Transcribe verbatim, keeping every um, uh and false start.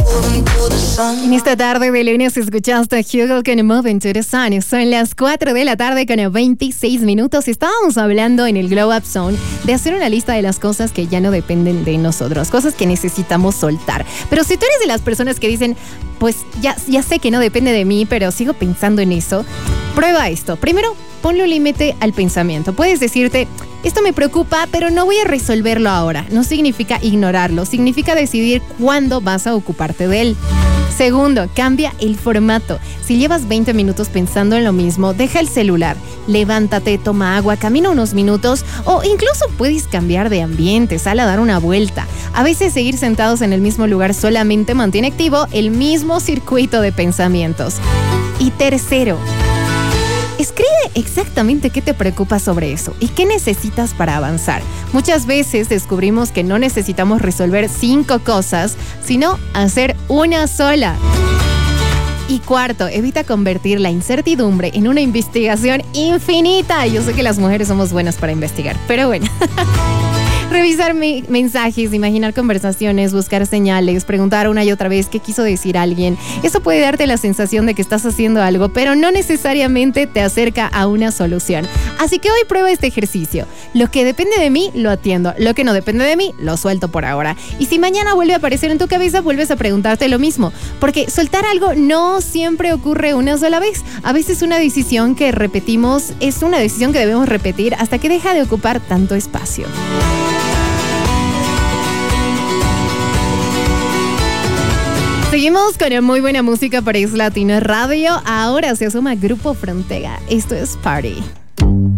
En esta tarde de lunes escuchaste a Hugo con Moving to the Sun. Son las cuatro de la tarde con veintiséis minutos. Estábamos hablando en el Glow Up Zone de hacer una lista de las cosas que ya no dependen de nosotros, cosas que necesitamos soltar. Pero si tú eres de las personas que dicen, pues ya, ya sé que no depende de mí, pero sigo pensando en eso, prueba esto. Primero, ponle un límite al pensamiento. Puedes decirte, esto me preocupa, pero no voy a resolverlo ahora. No significa ignorarlo, significa decidir cuándo vas a ocuparte de él. Segundo, cambia el formato. Si llevas veinte minutos pensando en lo mismo, deja el celular, levántate, toma agua, camina unos minutos o incluso puedes cambiar de ambiente, sal a dar una vuelta. A veces seguir sentados en el mismo lugar solamente mantiene activo el mismo circuito de pensamientos. Y tercero, escribe exactamente qué te preocupa sobre eso y qué necesitas para avanzar. Muchas veces descubrimos que no necesitamos resolver cinco cosas, sino hacer una sola. Y cuarto, evita convertir la incertidumbre en una investigación infinita. Yo sé que las mujeres somos buenas para investigar, pero bueno. Revisar mi- mensajes, imaginar conversaciones, buscar señales, preguntar una y otra vez qué quiso decir alguien. Eso puede darte la sensación de que estás haciendo algo, pero no necesariamente te acerca a una solución. Así que hoy prueba este ejercicio. Lo que depende de mí, lo atiendo. Lo que no depende de mí, lo suelto por ahora. Y si mañana vuelve a aparecer en tu cabeza, vuelves a preguntarte lo mismo. Porque soltar algo no siempre ocurre una sola vez. A veces una decisión que repetimos es una decisión que debemos repetir hasta que deja de ocupar tanto espacio. Seguimos con muy buena música para Is Latino Radio. Ahora se asoma Grupo Frontera. Esto es Party.